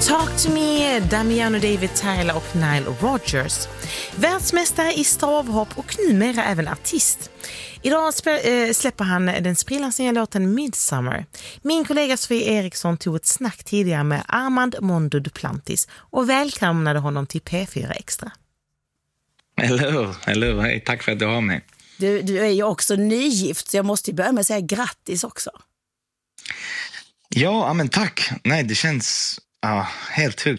Talk to me, Damiano David Tyler och Nile Rodgers. Världsmästare i stavhopp och numera även artist. Idag släpper han den sprillans nya låten Midsummer. Min kollega Sofie Eriksson tog ett snack tidigare med Armand Mondo Duplantis och välkomnade honom till P4 Extra. Hello, hej, tack för att du har mig. Du är ju också nygift, så jag måste börja med att säga grattis också. Ja, men tack. Nej, det känns helt högt